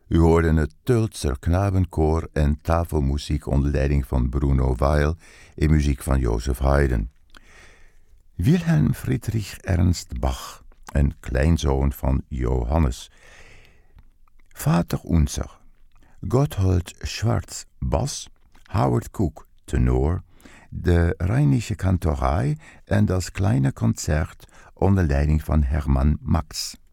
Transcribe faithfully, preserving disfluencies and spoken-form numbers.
U hoorde het Tölzer Knabenkoor en tafelmuziek onder leiding van Bruno Weil en muziek van Joseph Haydn. Wilhelm Friedrich Ernst Bach, een kleinzoon van Johannes. Vater Unser, Gotthold Schwarz, Bas, Howard Cook, Tenor, de Rheinische Kantorei en das kleine Konzert onder leiding van Hermann Max.